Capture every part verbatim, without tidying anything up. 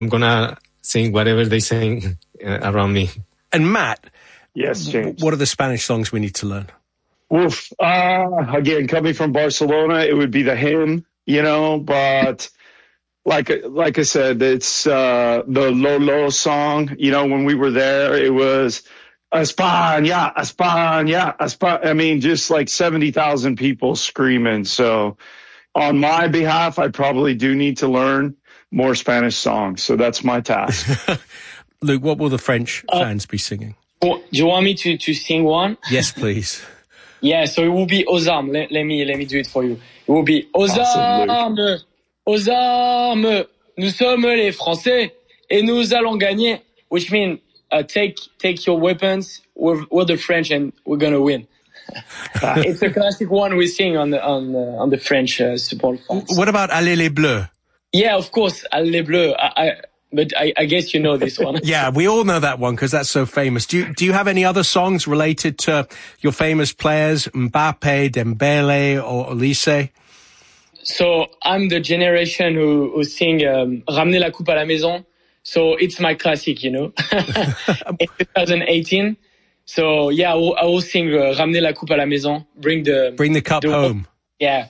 I'm gonna sing whatever they sing uh, around me. And Matt, yes, James. What are the Spanish songs we need to learn? Oof. Uh, again, coming from Barcelona, it would be the hymn, you know, but like, like I said, it's, uh, the Lolo song, you know, when we were there, it was España, España, España. I mean, just like seventy thousand people screaming. So on my behalf, I probably do need to learn more Spanish songs. So that's my task. Luke, what will the French uh, fans be singing? Do you want me to, to sing one? Yes, please. Yeah, so it will be aux armes. Let, let me let me do it for you. It will be aux awesome, armes, aux armes. Nous sommes les Français et nous allons gagner. Which means uh, take take your weapons. We're, we're the French and we're gonna win. It's a classic one we sing on the on the, on the French uh, support fans. What about Allez les Bleus? Yeah, of course, Allez les Bleus. I, I, but I, I guess you know this one. Yeah, we all know that one because that's so famous. Do you, do you have any other songs related to your famous players, Mbappe, Dembele, or Olise? So I'm the generation who, who sing um, Ramener la coupe à la maison. So it's my classic, you know, in twenty eighteen. So yeah, I will, I will sing uh, Ramener la coupe à la maison. Bring the bring the cup the, home. Yeah.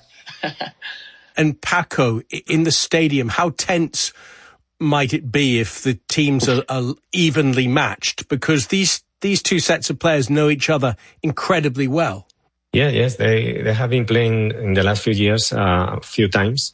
And Paco, in the stadium, how tense might it be if the teams are, are evenly matched? Because these these two sets of players know each other incredibly well. Yeah, yes, they they have been playing in the last few years uh, a few times,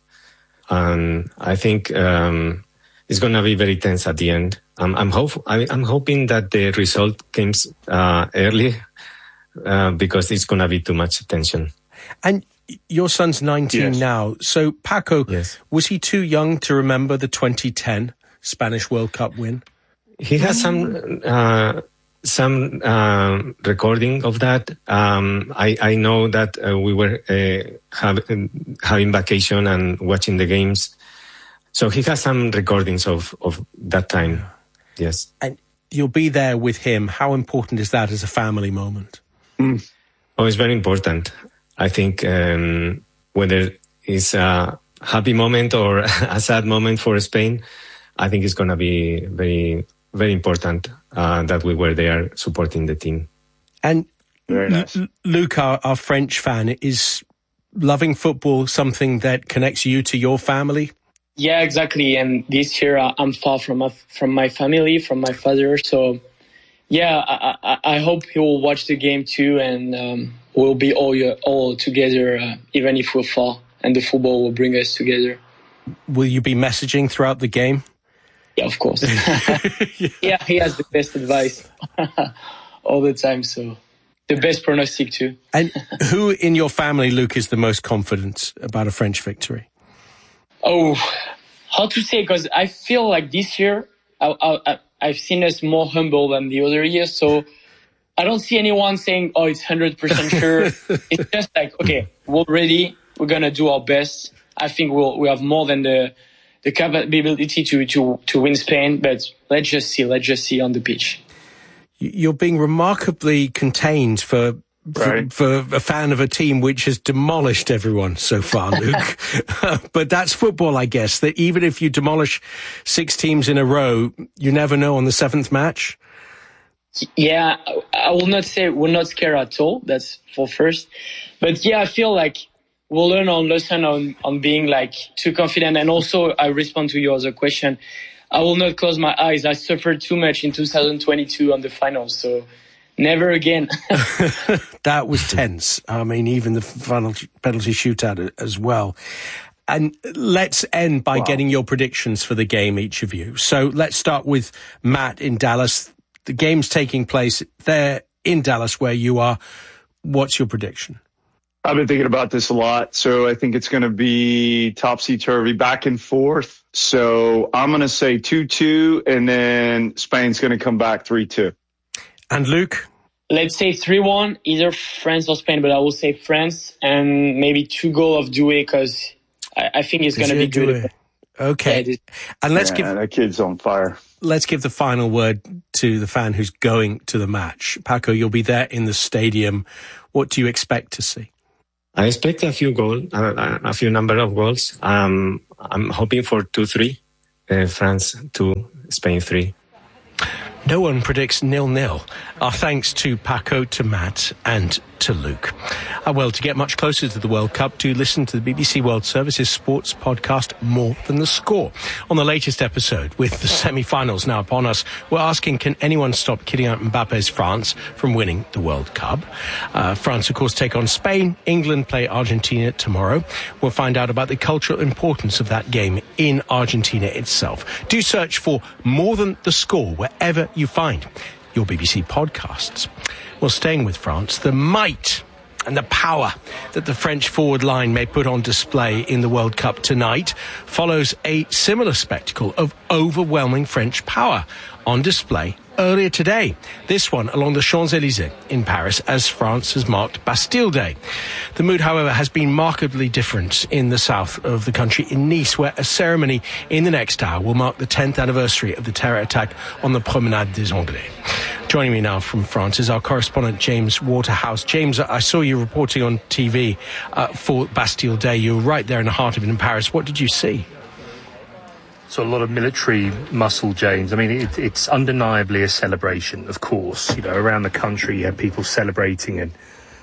and I think um, it's going to be very tense at the end. I'm I'm hope I, I'm hoping that the result comes uh, early uh, because it's going to be too much tension. And your son's nineteen yes. now, so Paco, yes. was he too young to remember the twenty ten Spanish World Cup win? He has some uh, some uh, recording of that. Um, I I know that uh, we were uh, have, having vacation and watching the games, so he has some recordings of of that time. Yes, and you'll be there with him. How important is that as a family moment? Mm. Oh, it's very important. I think um, whether it's a happy moment or a sad moment for Spain, I think it's going to be very, very important uh, that we were there supporting the team. And very nice. L- Luke, our, our French fan, is loving football something that connects you to your family? Yeah, exactly. And this year uh, I'm far from my, from my family, from my father. So, yeah, I, I, I hope he will watch the game too, and um, we'll be all all together, uh, even if we're far, and the football will bring us together. Will you be messaging throughout the game? Yeah, of course. yeah. yeah, he has the best advice all the time, so the best prognostic too. And who in your family, Luke, is the most confident about a French victory? Oh, hard to say, because I feel like this year I, I, I've seen us more humble than the other years, so I don't see anyone saying, oh, it's one hundred percent sure. It's just like, okay, we're ready. We're going to do our best. I think we'll, we have more than the, the capability to, to, to win Spain, but let's just see. Let's just see on the pitch. You're being remarkably contained for, right. for, for a fan of a team which has demolished everyone so far, Luke. But that's football, I guess, that even if you demolish six teams in a row, you never know on the seventh match. Yeah, I will not say we're not scared at all. That's for first. But yeah, I feel like we'll learn our lesson on, on being like too confident. And also I respond to your other question. I will not close my eyes. I suffered too much in two thousand twenty-two on the finals. So never again. That was tense. I mean, even the final penalty shootout as well. And let's end by wow. getting your predictions for the game, each of you. So let's start with Matt in Dallas. The game's taking place there in Dallas where you are. What's your prediction? I've been thinking about this a lot. So I think it's going to be topsy-turvy, back and forth. So I'm going to say two two, and then Spain's going to come back three two. And Luke? Let's say three one, either France or Spain, but I will say France, and maybe two goals of Doué, because I, I think it's going to be good. Okay. Yeah, and let's yeah, give that kid's on fire. Let's give the final word to the fan who's going to the match. Paco, you'll be there in the stadium. What do you expect to see? I expect a few goals, a, a few number of goals. Um, I'm hoping for two three, uh, France two, Spain three. No one predicts nil-nil. Our thanks to Paco, to Matt, and to Luke. Uh, well, to get much closer to the World Cup, do listen to the B B C World Service's sports podcast, More Than the Score. On the latest episode, with the semi-finals now upon us, we're asking, can anyone stop Kylian Mbappe's France from winning the World Cup? Uh, France, of course, take on Spain. England play Argentina tomorrow. We'll find out about the cultural importance of that game in Argentina itself. Do search for More Than the Score wherever you find your B B C podcasts. Well, staying with France, the might and the power that the French forward line may put on display in the World Cup tonight follows a similar spectacle of overwhelming French power on display earlier today. This one along the Champs-Élysées in Paris, as France has marked Bastille Day. The mood, however, has been markedly different in the south of the country, in Nice, where a ceremony in the next hour will mark the tenth anniversary of the terror attack on the Promenade des Anglais. Joining me now from France is our correspondent James Waterhouse. James, I saw you reporting on T V uh, for Bastille Day. You were right there in the heart of it in Paris. What did you see? So a lot of military muscle, James. I mean, it, it's undeniably a celebration, of course. You know, around the country, you have people celebrating and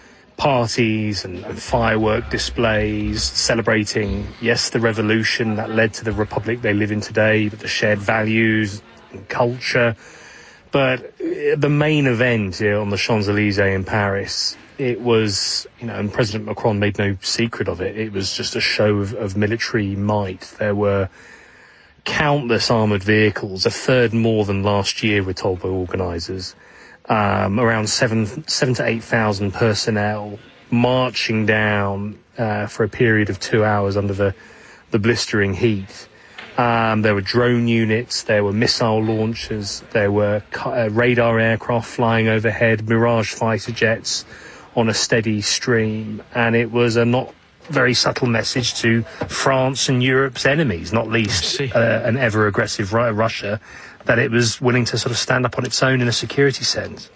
parties and, and firework displays, celebrating, yes, the revolution that led to the republic they live in today, but the shared values and culture. But the main event here on the Champs-Élysées in Paris, it was, you know, and President Macron made no secret of it, it was just a show of, of military might. There were countless armoured vehicles, a third more than last year, we're told by organisers. Um, around seven, seven to eight thousand personnel marching down uh, for a period of two hours under the, the blistering heat. Um, there were drone units, there were missile launchers, there were uh, radar aircraft flying overhead, Mirage fighter jets on a steady stream, and it was a not very subtle message to France and Europe's enemies, not least uh, an ever-aggressive Russia, that it was willing to sort of stand up on its own in a security sense.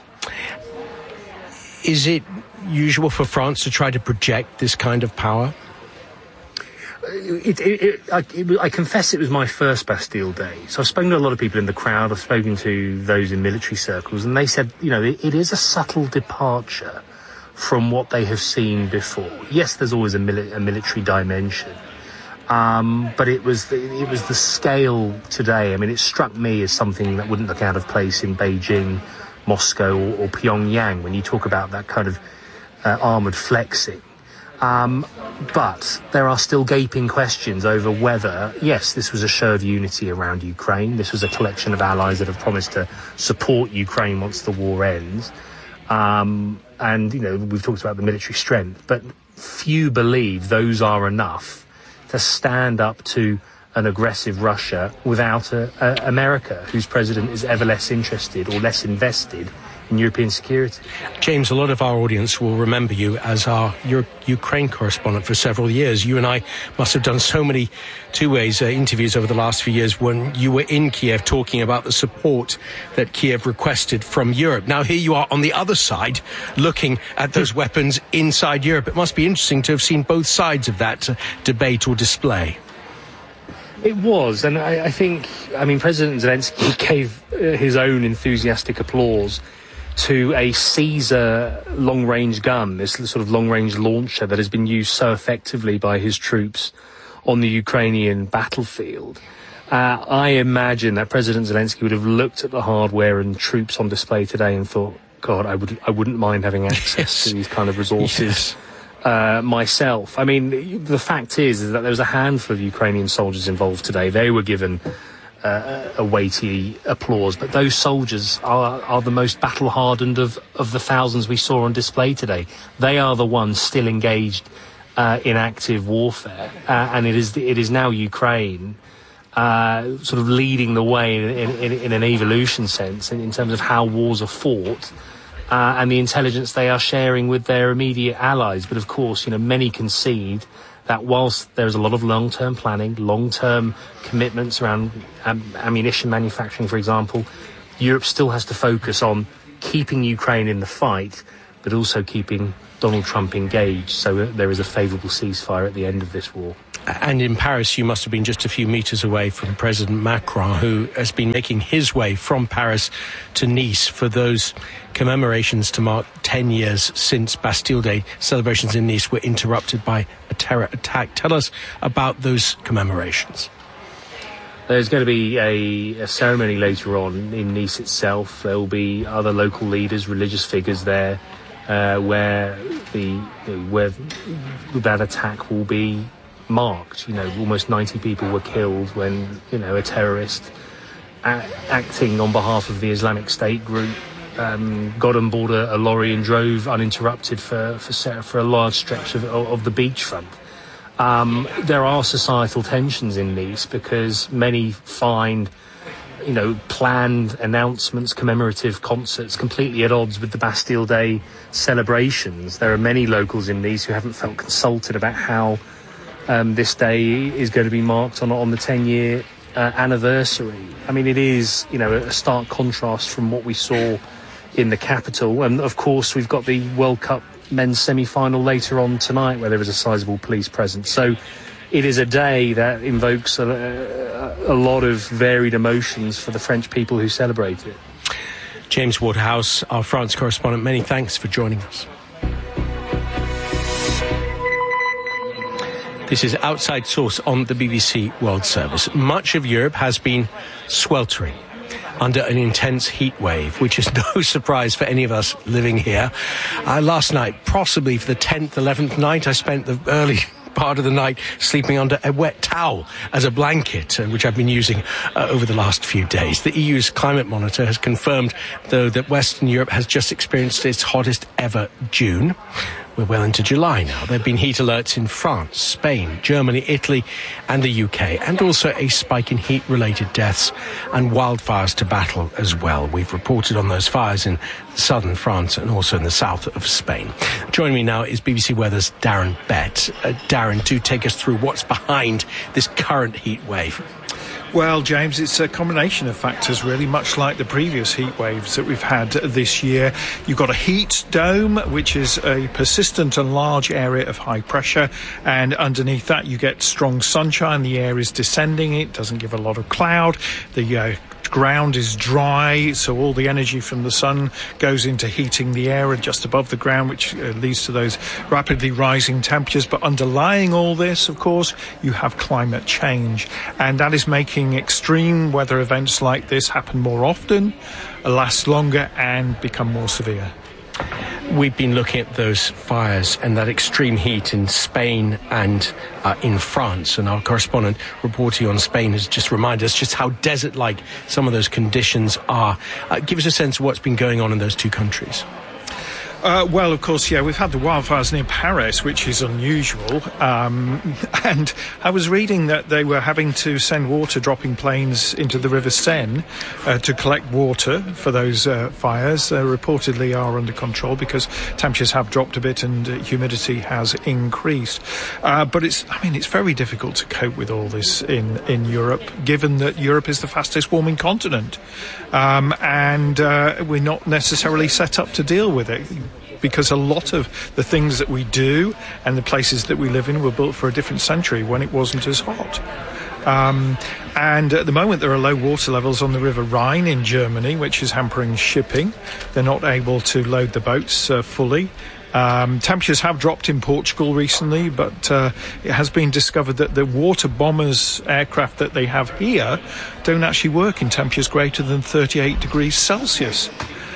Is it usual for France to try to project this kind of power? It, it, it, I, it, I confess it was my first Bastille Day. So I've spoken to a lot of people in the crowd, I've spoken to those in military circles, and they said, you know, it, it is a subtle departure from what they have seen before. Yes, there's always a, mili- a military dimension, um, but it was the, it was the scale today. I mean, it struck me as something that wouldn't look out of place in Beijing, Moscow, or, or Pyongyang when you talk about that kind of uh, armoured flexing. Um, but there are still gaping questions over whether, yes, this was a show of unity around Ukraine. This was a collection of allies that have promised to support Ukraine once the war ends. Um, and, you know, we've talked about the military strength, but few believe those are enough to stand up to an aggressive Russia without a, a America, whose president is ever less interested or less invested in European security. James, a lot of our audience will remember you as our Euro- Ukraine correspondent for several years. You and I must have done so many two-ways uh, interviews over the last few years when you were in Kiev talking about the support that Kiev requested from Europe. Now here you are on the other side looking at those weapons inside Europe. It must be interesting to have seen both sides of that uh, debate or display. It was, and I, I think, I mean, President Zelensky gave uh, his own enthusiastic applause to a Caesar long-range gun, this sort of long-range launcher that has been used so effectively by his troops on the Ukrainian battlefield. Uh, I imagine that President Zelensky would have looked at the hardware and troops on display today and thought, God, I, would, I wouldn't mind having access yes. to these kind of resources yes. uh, myself. I mean, the fact is, is that there was a handful of Ukrainian soldiers involved today. They were given Uh, a weighty applause, but those soldiers are, are the most battle-hardened of, of the thousands we saw on display today. They are the ones still engaged uh, in active warfare, uh, and it is it is now Ukraine uh, sort of leading the way in, in, in an evolution sense in, in terms of how wars are fought uh, and the intelligence they are sharing with their immediate allies. But of course, you know, many concede that whilst there's a lot of long-term planning, long-term commitments around am- ammunition manufacturing, for example, Europe still has to focus on keeping Ukraine in the fight, but also keeping Donald Trump engaged, so there is a favourable ceasefire at the end of this war. And in Paris, you must have been just a few metres away from President Macron, who has been making his way from Paris to Nice for those commemorations to mark ten years since Bastille Day celebrations in Nice were interrupted by a terror attack. Tell us about those commemorations. There's going to be a, a ceremony later on in Nice itself. There will be other local leaders, religious figures there, uh, where the where that attack will be marked. You know, almost ninety people were killed when, you know, a terrorist a- acting on behalf of the Islamic State group um, got on board a, a lorry and drove uninterrupted for for, for a large stretch of, of the beachfront. Um, there are societal tensions in Nice because many find, you know, planned announcements, commemorative concerts completely at odds with the Bastille Day celebrations. There are many locals in Nice who haven't felt consulted about how um, this day is going to be marked on, on the ten-year uh, anniversary. I mean, it is, you know, a stark contrast from what we saw in the capital. And, of course, we've got the World Cup men's semi-final later on tonight where there is a sizable police presence. So it is a day that invokes a, a, a lot of varied emotions for the French people who celebrate it. James Waterhouse, our France correspondent, many thanks for joining us. This is Outside Source on the B B C World Service. Much of Europe has been sweltering under an intense heat wave, which is no surprise for any of us living here. Uh, last night, possibly for the tenth, eleventh night, I spent the early part of the night sleeping under a wet towel as a blanket, uh, which I've been using uh, over the last few days. The E U's climate monitor has confirmed, though, that Western Europe has just experienced its hottest ever June. We're well into July now. There have been heat alerts in France, Spain, Germany, Italy and the U K, and also a spike in heat-related deaths and wildfires to battle as well. We've reported on those fires in southern France and also in the south of Spain. Joining me now is B B C Weather's Darren Bett. Uh, Darren, do take us through what's behind this current heat wave. Well, James, it's a combination of factors, really, much like the previous heat waves that we've had this year. You've got a heat dome, which is a persistent and large area of high pressure, and underneath that you get strong sunshine. The air is descending. It doesn't give a lot of cloud. The uh, ground is dry, so all the energy from the sun goes into heating the air just above the ground, which uh, leads to those rapidly rising temperatures. But underlying all this, of course, you have climate change, and that is making extreme weather events like this happen more often, last longer and become more severe. We've been looking at those fires and that extreme heat in Spain and uh, in France, and our correspondent reporting on Spain has just reminded us just how desert-like some of those conditions are. Uh, give us a sense of what's been going on in those two countries. Uh, well, of course, yeah, we've had the wildfires near Paris, which is unusual. Um, and I was reading that they were having to send water-dropping planes into the River Seine uh, to collect water for those uh, fires. They reportedly are under control because temperatures have dropped a bit and uh, humidity has increased. Uh, but it's, I mean, it's very difficult to cope with all this in, in Europe, given that Europe is the fastest warming continent. Um, and uh, we're not necessarily set up to deal with it, because a lot of the things that we do and the places that we live in were built for a different century when it wasn't as hot. Um, and at the moment there are low water levels on the River Rhine in Germany, which is hampering shipping. They're not able to load the boats uh, fully. Um, temperatures have dropped in Portugal recently, but uh, it has been discovered that the water bombers aircraft that they have here don't actually work in temperatures greater than thirty-eight degrees Celsius.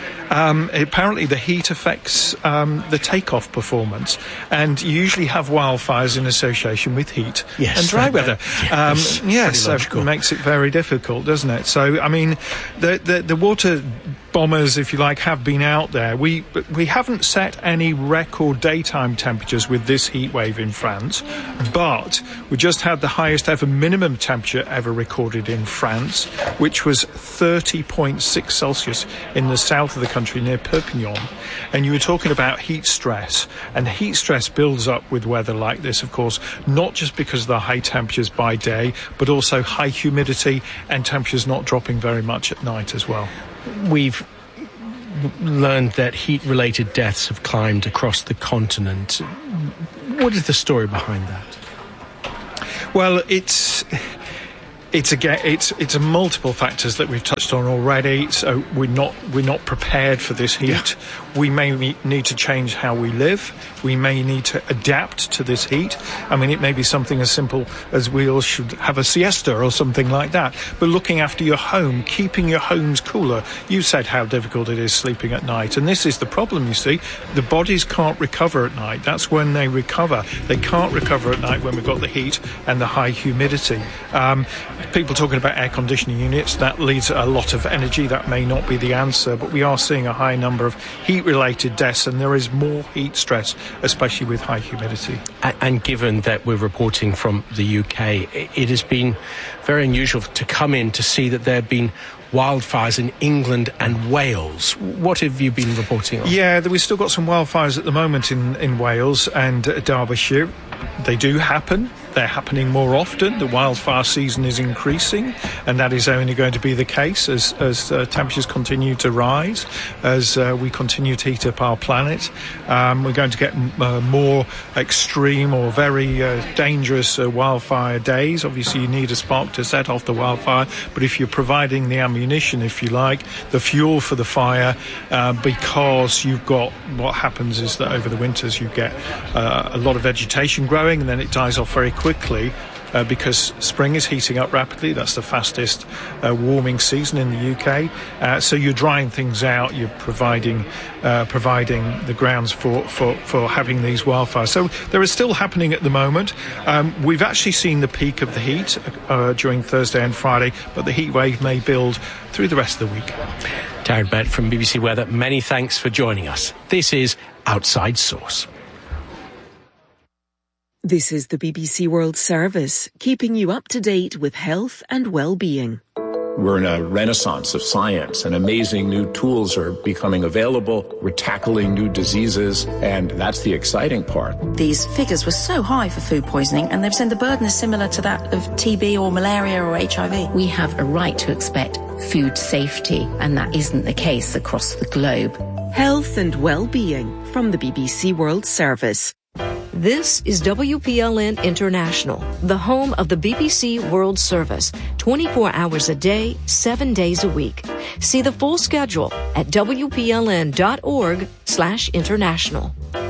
Um, apparently the heat affects um, the takeoff performance, and you usually have wildfires in association with heat yes, and dry that, weather. Um, yes, yes so it makes it very difficult, doesn't it? So, I mean, the, the, the water bombers, if you like, have been out there. We we haven't set any record daytime temperatures with this heat wave in France, but we just had the highest ever minimum temperature ever recorded in France, which was thirty point six Celsius in the south of the country near Perpignan. And you were talking about heat stress, and heat stress builds up with weather like this, of course, not just because of the high temperatures by day, but also high humidity and temperatures not dropping very much at night as well. We've learned that heat-related deaths have climbed across the continent. What is the story behind that? Well, it's... It's again, it's it's a multiple factors that we've touched on already. So we're not we're not prepared for this heat. Yeah. We may need to change how we live. We may need to adapt to this heat. I mean, it may be something as simple as we all should have a siesta or something like that. But looking after your home, keeping your homes cooler. You said how difficult it is sleeping at night, and this is the problem. You see, the bodies can't recover at night. That's when they recover. They can't recover at night when we've got the heat and the high humidity. Um, People talking about air conditioning units, that leads a lot of energy. That may not be the answer, but we are seeing a high number of heat-related deaths, and there is more heat stress, especially with high humidity. And given that we're reporting from the U K, it has been very unusual to come in to see that there have been wildfires in England and Wales. What have you been reporting on? Yeah, we've still got some wildfires at the moment in, in Wales and Derbyshire. They do happen. They're happening more often. The wildfire season is increasing, and that is only going to be the case as, as uh, temperatures continue to rise, as uh, we continue to heat up our planet. Um, we're going to get uh, more extreme or very uh, dangerous uh, wildfire days. Obviously, you need a spark to set off the wildfire, but if you're providing the ammunition, if you like, the fuel for the fire, uh, because you've got, what happens is that over the winters you get uh, a lot of vegetation growing, and then it dies off very quickly. quickly uh, because spring is heating up rapidly. That's the fastest uh, warming season in the U K. Uh, so you're drying things out, you're providing uh, providing the grounds for, for, for having these wildfires. So there is still happening at the moment. Um, we've actually seen the peak of the heat uh, during Thursday and Friday, but the heat wave may build through the rest of the week. Darren Bett from B B C Weather, many thanks for joining us. This is Outside Source. This is the B B C World Service, keeping you up to date with health and well-being. We're in a renaissance of science, and amazing new tools are becoming available. We're tackling new diseases, and that's the exciting part. These figures were so high for food poisoning, and they've said the burden is similar to that of T B or malaria or H I V. We have a right to expect food safety, and that isn't the case across the globe. Health and well-being from the B B C World Service. This is W P L N International, the home of the B B C World Service, twenty-four hours a day, seven days a week. See the full schedule at W P L N dot org slash international.